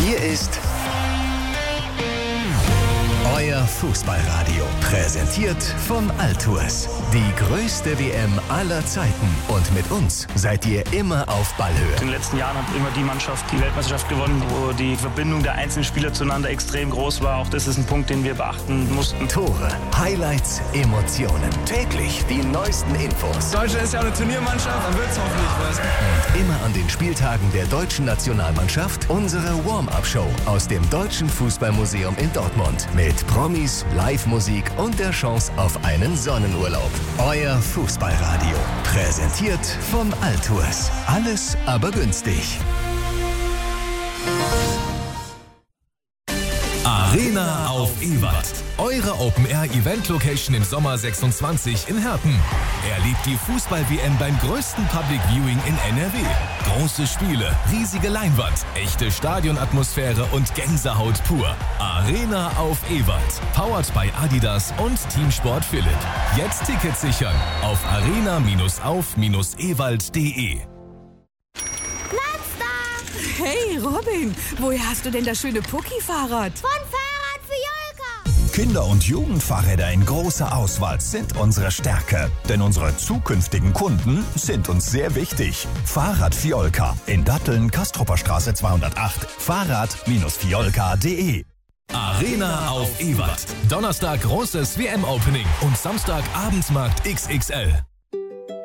Hier ist euer Fußballradio. Präsentiert von Altours. Die größte WM aller Zeiten. Und mit uns seid ihr immer auf Ballhöhe. In den letzten Jahren hat immer die Mannschaft die Weltmeisterschaft gewonnen, wo die Verbindung der einzelnen Spieler zueinander extrem groß war. Auch das ist ein Punkt, den wir beachten mussten. Tore, Highlights, Emotionen. Täglich die neuesten Infos. Deutschland ist ja auch eine Turniermannschaft, dann wird's hoffentlich was. Und immer an den Spieltagen der deutschen Nationalmannschaft unsere Warm-Up-Show aus dem Deutschen Fußballmuseum in Dortmund. Mit Promis, Live-Musik und der Chance auf einen Sonnenurlaub. Euer Fußballradio. Präsentiert von Altours. Alles aber günstig. Arena auf Ewald. Eure Open-Air-Event-Location im Sommer 26 in Herten. Erlebt die Fußball-WM beim größten Public Viewing in NRW. Große Spiele, riesige Leinwand, echte Stadionatmosphäre und Gänsehaut pur. Arena auf Ewald. Powered by Adidas und Teamsport Philipp. Jetzt Tickets sichern auf arena-auf-ewald.de. Hey Robin, woher hast du denn das schöne Pucki-Fahrrad? Von Fahrrad Fiolka. Kinder- und Jugendfahrräder in großer Auswahl sind unsere Stärke. Denn unsere zukünftigen Kunden sind uns sehr wichtig. Fahrrad Fiolka in Datteln, Kastrupper Straße 208. Fahrrad-fiolka.de. Arena auf Ewald. Donnerstag großes WM-Opening und Samstag Abendsmarkt XXL.